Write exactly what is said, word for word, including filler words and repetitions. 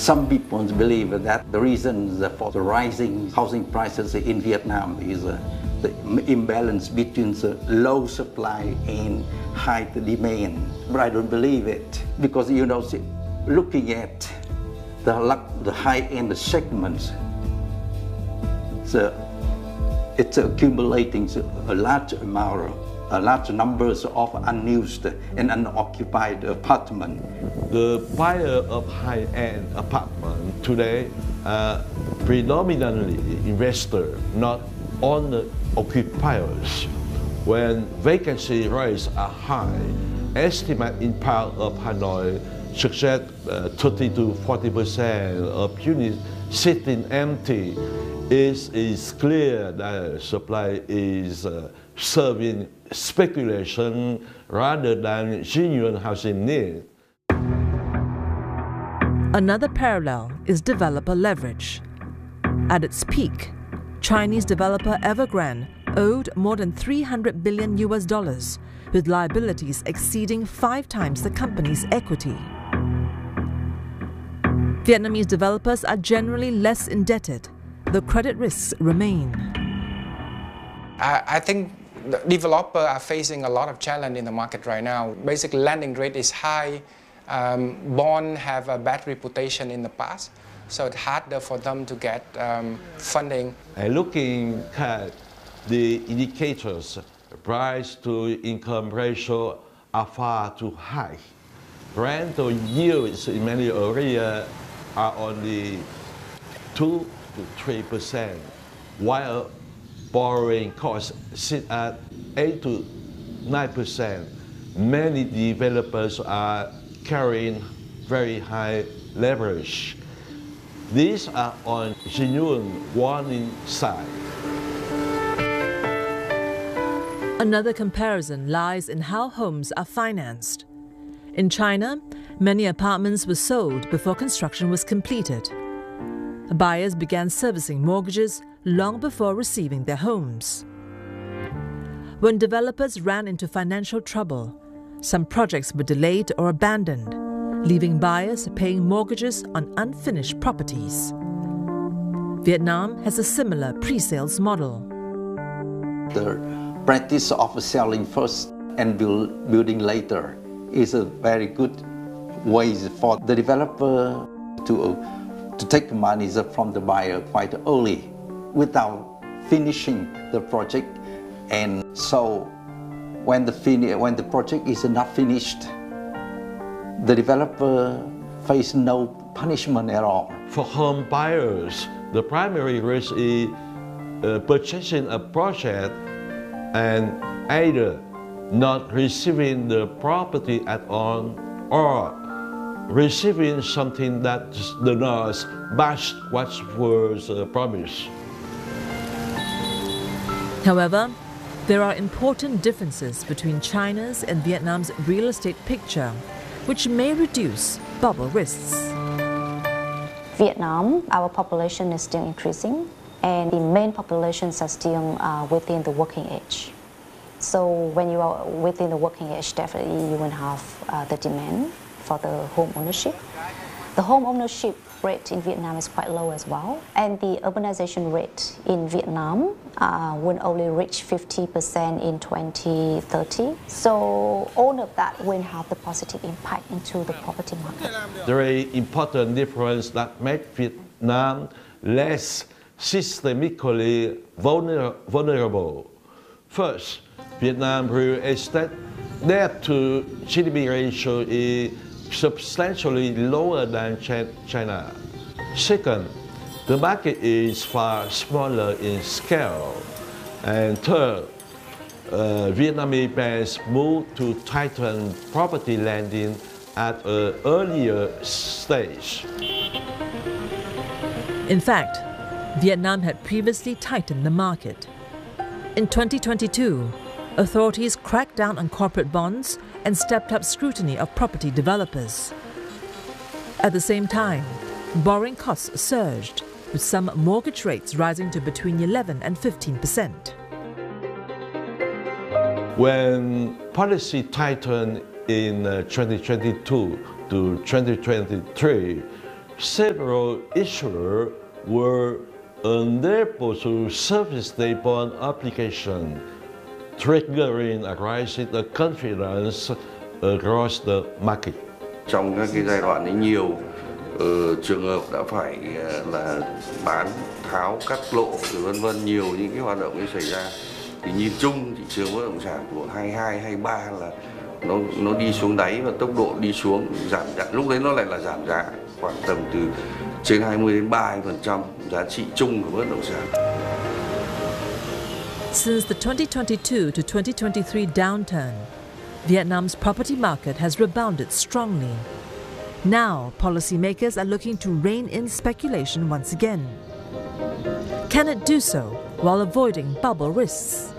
Some people believe that the reason for the rising housing prices in Vietnam is uh, the imbalance between the low supply and high demand. But I don't believe it, because you know, looking at the, the high-end segments, the, it's accumulating a large amount, a large numbers of unused and unoccupied apartments. The buyer of high-end apartment today are predominantly investors, not owner-occupiers. When vacancy rates are high, estimate in part of Hanoi suggest uh, thirty to forty percent of units sitting empty. It is clear that supply is uh, serving speculation rather than genuine housing need. Another parallel is developer leverage. At its peak, Chinese developer Evergrande owed more than three hundred billion U S dollars, with liabilities exceeding five times the company's equity. Vietnamese developers are generally less indebted, though credit risks remain. I, I think the developers are facing a lot of challenge in the market right now. Basically, lending rate is high. Um, bonds have a bad reputation in the past, so it's harder for them to get um, funding. And looking at the indicators, price to income ratio are far too high. Rental yields in many areas are only two to three percent, while borrowing costs sit at eight to nine percent. Many developers are carrying very high leverage. These are on genuine warning side. Another comparison lies in how homes are financed. In China, many apartments were sold before construction was completed. Buyers began servicing mortgages long before receiving their homes. When developers ran into financial trouble, some projects were delayed or abandoned, leaving buyers paying mortgages on unfinished properties. Vietnam has a similar pre-sales model. The practice of selling first and build, building later is a very good way for the developer to, to take money from the buyer quite early without finishing the project. And so when the, when the project is not finished, the developer faces no punishment at all. For home buyers, the primary risk is uh, purchasing a project and either not receiving the property at all or receiving something that does not match what was uh, promised. However, there are important differences between China's and Vietnam's real estate picture, which may reduce bubble risks. Vietnam, our population is still increasing, and the main populations are still uh, within the working age. So when you are within the working age, definitely you will have uh, the demand for the home ownership. The home ownership rate in Vietnam is quite low as well, and the urbanization rate in Vietnam uh, will only reach fifty percent in twenty thirty. So all of that will have the positive impact into the property market. Very important difference that makes Vietnam less systemically vulner vulnerable. First, Vietnam real estate debt to G D P ratio is substantially lower than China. Second, the market is far smaller in scale. And third, uh, Vietnamese banks moved to tighten property lending at an earlier stage. In fact, Vietnam had previously tightened the market. In twenty twenty-two, authorities cracked down on corporate bonds and stepped up scrutiny of property developers. At the same time, borrowing costs surged, with some mortgage rates rising to between eleven and fifteen percent. When policy tightened in uh, twenty twenty-two to twenty twenty-three, several issuers were unable to service their bond application, triggering a rise in the confidence across the market. Trong các cái giai đoạn ấy nhiều uh, trường hợp đã phải uh, là bán, tháo, cắt lộ, vân vân, nhiều những cái hoạt động ấy xảy ra. Thì nhìn chung thị trường bất động sản của hai hai, hai ba là nó nó đi xuống đáy và tốc độ đi xuống giảm giá. Lúc đấy nó lại là giảm giá khoảng tầm từ trên hai mươi đến ba mươi phần trăm giá trị chung của bất động sản. Since the twenty twenty-two to twenty twenty-three downturn, Vietnam's property market has rebounded strongly. Now, policymakers are looking to rein in speculation once again. Can it do so while avoiding bubble risks?